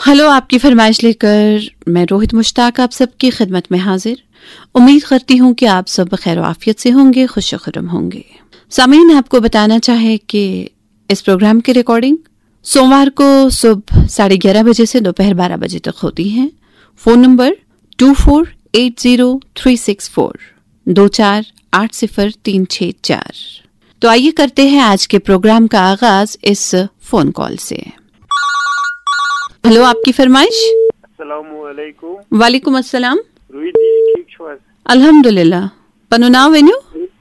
Hello, आपकी फरमाइश लेकर मैं रोहित मुश्ताक आप सबकी खिदमत में हाजिर। उम्मीद करती हूँ कि आप सब खैर आफियत से होंगे, खुश खुरम होंगे। सामीन, आपको बताना चाहे कि इस प्रोग्राम की रिकॉर्डिंग सोमवार को सुबह 11:30 बजे से दोपहर 12 बजे तक होती है। Phone number 24803642 24803642। तो आइए करते हैं आज के प्रोग्राम का आगाज इस फोन कॉल से। हेलो, आपकी फरमाइश। अस्सलामुअलैकुम। वालेकुम अस्सलाम। रोहित जी ठीक छो हाज? अल्हम्दुलिल्लाह। पनो नाव वेन्यू?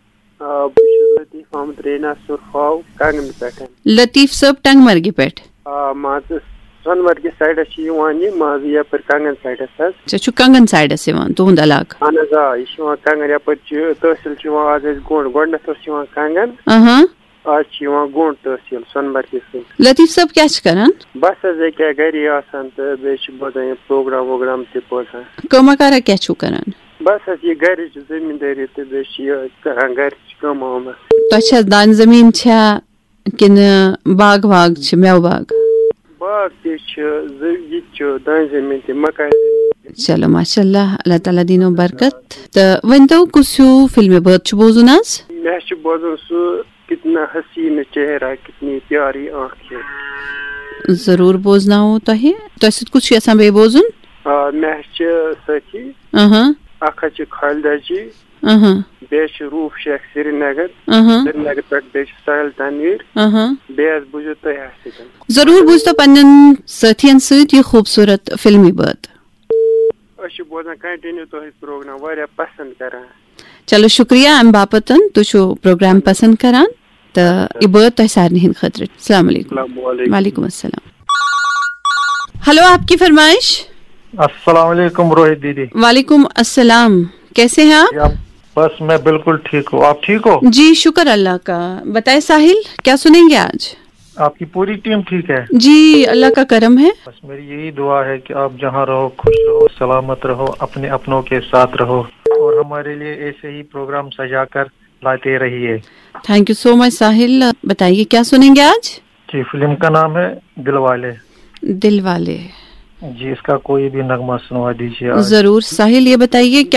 लतीफ अहमद रेना सुरफाव कंगन पेट। लतीफ सब टंगमर्गी पेट। माज सोनमर्ग साइड छी यवान ये माज या पर कंगन साइड हस। छु कंगन साइड से वन तुंद अलाक। अनजा यवा कंगन या पर तहसील छवा आज गोंड गोंडथ छवा कंगन। आज छवा गोंड तहसील सोनमर्ग से। लतीफ सब क्या करन? बस as क्या गरी आसान त बेश बोदन प्रोग्राम ते पोसा। कमा करा क्या छु करन? बस ये गरी जमींदारी ते बेश ये करन घर कमाम। तो अच्छा दान जमीन छा किन बाग छ मेव बाग? बाग ते छ दान जमीन ते मकान। चलो माशाल्लाह, अल्लाह ताला दीनो बरकत। त वंतो कुसु फिल्म बहुत छु बोजुनास? मैं छु बोजन सु कितना हसीन चेहरा, कितनी प्यारी आंखें। जरूर बोजना हो तो है तो कुछ ऐसा बे बोजुन। मैं सची अखच खालिदा जी बेश रूफ शेख श्रीनगर पे बेश साहिल तनवीर बेस बुझो तो जरूर बुझ तो पन्नन साथियन सत ये खूबसूरत फिल्मी बात बोझान कंटिन्यू तो प्रोग्राम वारिया पसंद करान। चलो शुक्रिया अम बापतन तुझो प्रोग्राम पसंद करान त ये बात तो सारनी हिंद खतरे। अस्सलाम वालेकुम। वालेकुम अस्सलाम। हेलो, आपकी फरमाइश। अस्सलाम वालेकुम रोहित दीदी। वालेकुम अस्सलाम। कैसे हैं आप? बस मैं बिल्कुल ठीक हूँ, आप ठीक हो? जी शुक्र अल्लाह का। बताए साहिल, क्या सुनेंगे आज? आपकी पूरी टीम ठीक है? जी अल्लाह का करम है। बस मेरी यही दुआ है कि आप जहाँ रहो खुश रहो, सलामत रहो, अपने अपनों के साथ रहो और हमारे लिए ऐसे ही प्रोग्राम सजा कर लाते रहिए। थैंक यू सो मच साहिल। बताइए क्या सुनेंगे आज? जी, फिल्म का नाम है दिलवाले। दिलवाले। जी, इसका कोई भी नगमा सुनवा दीजिए। जरूर साहिल, ये बताइए